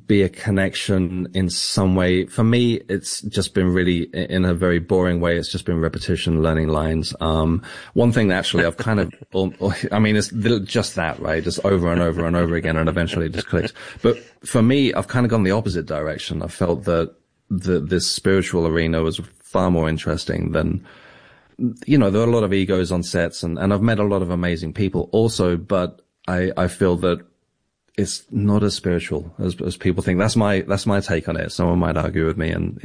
be a connection in some way. For me, it's just been really, in a very boring way, it's just been repetition, learning lines. One thing that actually I've kind of, I mean, it's just that, right? Just over and over and over again, and eventually it just clicks. But for me, I've kind of gone the opposite direction. I felt that this spiritual arena was far more interesting than, there are a lot of egos on sets, and I've met a lot of amazing people also, but I feel that it's not as spiritual as people think. That's my take on it. Someone might argue with me, and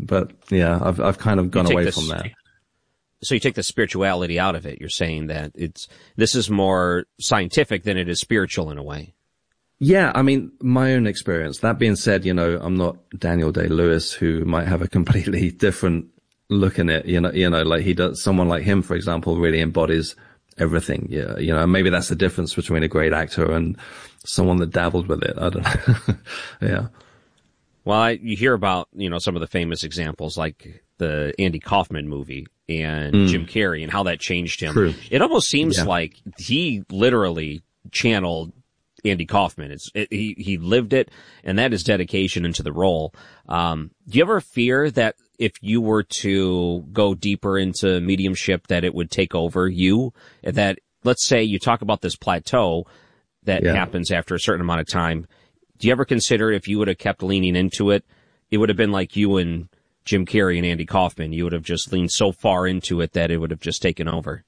I've kind of gone away from that. So you take the spirituality out of it. You're saying that this is more scientific than it is spiritual in a way. Yeah, I mean, my own experience. That being said, I'm not Daniel Day-Lewis, who might have a completely different look in it. Like he does. Someone like him, for example, really embodies everything. Yeah, maybe that's the difference between a great actor and someone that dabbled with it. I don't know. Yeah. Well, you hear about, some of the famous examples like the Andy Kaufman movie and Jim Carrey and how that changed him. True. It almost seems like he literally channeled Andy Kaufman. He lived it, and that is dedication into the role. Do you ever fear that if you were to go deeper into mediumship that it would take over you? That, let's say you talk about this plateau that happens after a certain amount of time. Do you ever consider if you would have kept leaning into it, it would have been like you and Jim Carrey and Andy Kaufman? You would have just leaned so far into it that it would have just taken over.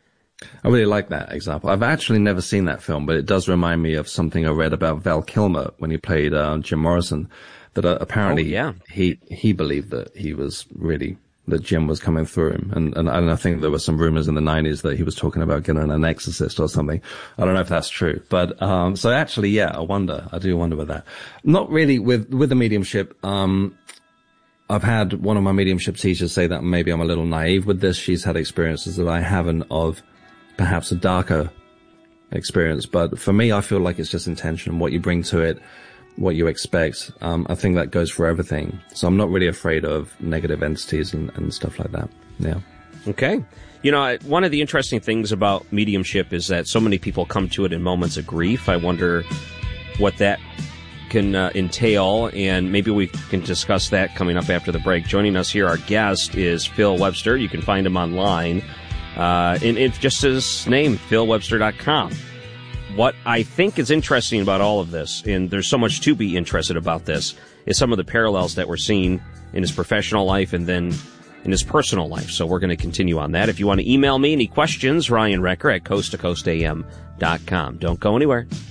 I really like that example. I've actually never seen that film, but it does remind me of something I read about Val Kilmer when he played Jim Morrison, that apparently he believed that he was really, that Jim was coming through him. And I think there were some rumors in the 90s that he was talking about getting an exorcist or something. I don't know if that's true. But so actually, I do wonder with that. Not really with the mediumship. I've had one of my mediumship teachers say that maybe I'm a little naive with this. She's had experiences that I haven't, of perhaps a darker experience. But for me, I feel like it's just intention, what you bring to it, what you expect. I think that goes for everything. So I'm not really afraid of negative entities and stuff like that. Yeah. Okay. One of the interesting things about mediumship is that so many people come to it in moments of grief. I wonder what that can entail, and maybe we can discuss that coming up after the break. Joining us here, our guest is Phil Webster. You can find him online in just his name, philwebster.com. What I think is interesting about all of this, and there's so much to be interested about this, is some of the parallels that we're seeing in his professional life and then in his personal life. So we're going to continue on that. If you want to email me any questions, Ryan Wrecker at coasttocoastam.com. Don't go anywhere.